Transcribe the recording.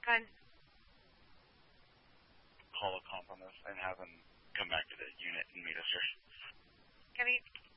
fine. Call a comp on this and have them come back to the unit and meet us here. Copy.